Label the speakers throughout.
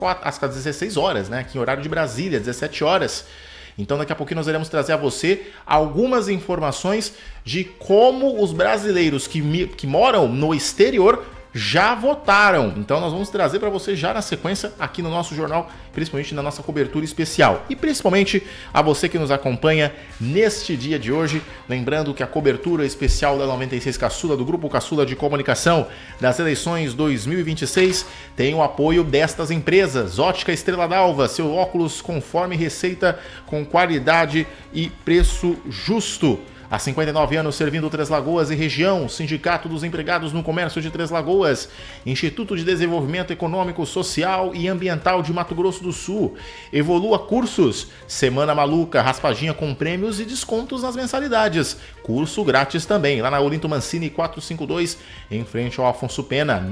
Speaker 1: às 16 horas, né? Aqui em horário de Brasília, 17 horas. Então daqui a pouquinho nós iremos trazer a você algumas informações de como os brasileiros que moram no exterior já votaram. Então nós vamos trazer para você já na sequência aqui no nosso jornal, principalmente na nossa cobertura especial. E principalmente a você que nos acompanha neste dia de hoje, lembrando que a cobertura especial da 96 Caçula, do Grupo Caçula de Comunicação das eleições 2026, tem o apoio destas empresas: Ótica Estrela d'Alva, seu óculos conforme receita, com qualidade e preço justo. Há 59 anos servindo Três Lagoas e região. Sindicato dos Empregados no Comércio de Três Lagoas. Instituto de Desenvolvimento Econômico, Social e Ambiental de Mato Grosso do Sul. Evolua Cursos. Semana Maluca, raspadinha com prêmios e descontos nas mensalidades. Curso grátis também, lá na Olinto Mancini 452, em frente ao Afonso Pena,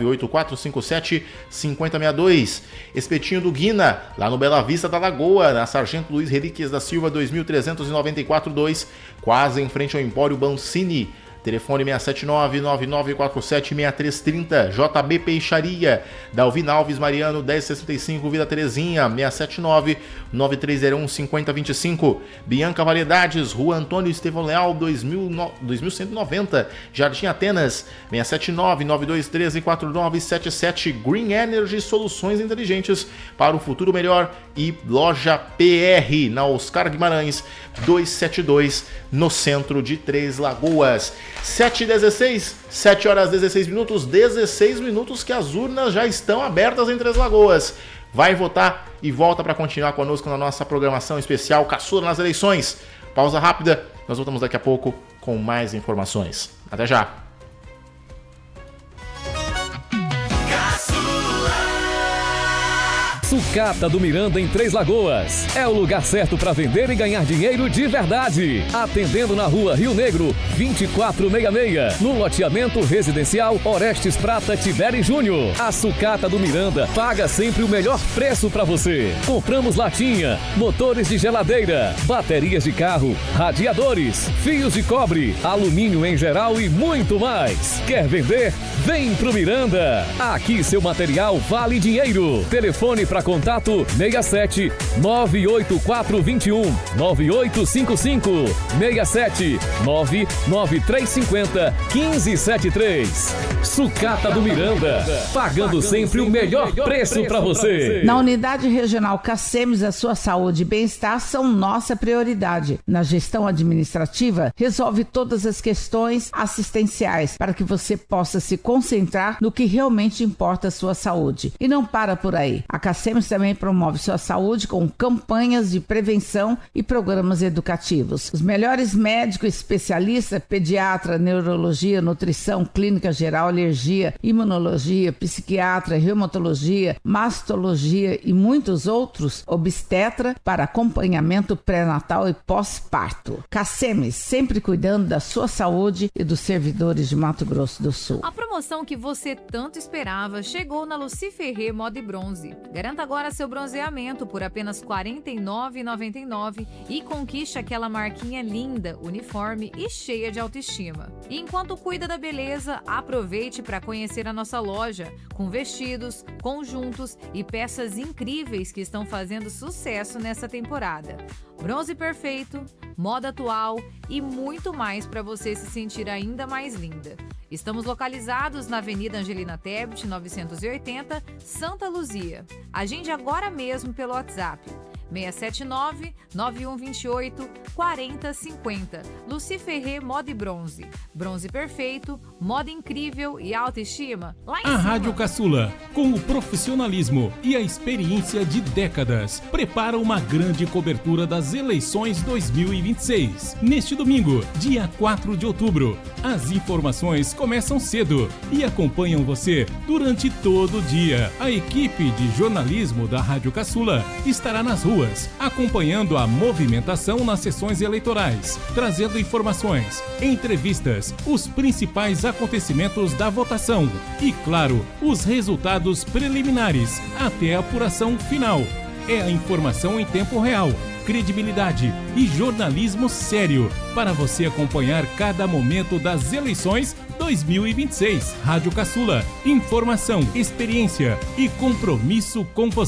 Speaker 1: 98457-5062. Espetinho do Guina, lá no Bela Vista da Lagoa, na Sargento Luiz Relíquias da Silva 2394-2, quase em frente ao Empório Bancini. Telefone 679-9947-6330. JB Peixaria, Dalvin Alves Mariano 1065, Vila Terezinha, 679-9301-5025. Bianca Variedades, Rua Antônio Estevão Leal 2190, Jardim Atenas, 679-9213-4977. Green Energy, soluções inteligentes para o futuro melhor. E Loja PR, na Oscar Guimarães 272, no centro de Três Lagoas. 7h16, 7 horas 16 minutos, 16 minutos que as urnas já estão abertas em Três Lagoas. Vai votar e volta para continuar conosco na nossa programação especial Caçula nas eleições. Pausa rápida, nós voltamos daqui a pouco com mais informações. Até já!
Speaker 2: Sucata do Miranda em Três Lagoas. É o lugar certo para vender e ganhar dinheiro de verdade. Atendendo na rua Rio Negro, 2466. No loteamento residencial Orestes Prata Tiberi Júnior. A Sucata do Miranda paga sempre o melhor preço para você. Compramos latinha, motores de geladeira, baterias de carro, radiadores, fios de cobre, alumínio em geral e muito mais. Quer vender? Vem pro Miranda. Aqui seu material vale dinheiro. Telefone para contato 67 98421 9855 67 99350 1573. Sucata do Miranda, pagando sempre o melhor preço para você.
Speaker 3: Na Unidade Regional Cacemes, a sua saúde e bem-estar são nossa prioridade. Na gestão administrativa, resolve todas as questões assistenciais para que você possa se concentrar no que realmente importa a sua saúde. E não para por aí. A Cacemes também promove sua saúde com campanhas de prevenção e programas educativos. Os melhores médicos especialistas, pediatra, neurologia, nutrição, clínica geral, alergia, imunologia, psiquiatra, reumatologia, mastologia e muitos outros, obstetra para acompanhamento pré-natal e pós-parto. Cacemes, sempre cuidando da sua saúde e dos servidores de Mato Grosso do Sul.
Speaker 4: A promoção que você tanto esperava chegou na Lucy Ferrer Moda e Bronze. Garanta agora seu bronzeamento por apenas R$ 49,99 e conquiste aquela marquinha linda, uniforme e cheia de autoestima. E enquanto cuida da beleza, aproveite para conhecer a nossa loja, com vestidos, conjuntos e peças incríveis que estão fazendo sucesso nessa temporada. Bronze perfeito, moda atual e muito mais para você se sentir ainda mais linda. Estamos localizados na Avenida Angelina Tebet, 980, Santa Luzia. Agende agora mesmo pelo WhatsApp. 679-9128-4050. Lucy Ferrer Moda e Bronze. Bronze perfeito, moda incrível e autoestima lá em cima.
Speaker 5: A Rádio Caçula, com o profissionalismo e a experiência de décadas, prepara uma grande cobertura das eleições 2026. Neste domingo, dia 4 de outubro, as informações começam cedo e acompanham você durante todo o dia. A equipe de jornalismo da Rádio Caçula estará nas ruas, acompanhando a movimentação nas sessões eleitorais, trazendo informações, entrevistas, os principais acontecimentos da votação e, claro, os resultados preliminares até a apuração final. É a informação em tempo real, credibilidade e jornalismo sério para você acompanhar cada momento das eleições 2026. Rádio Caçula, informação, experiência e compromisso com você.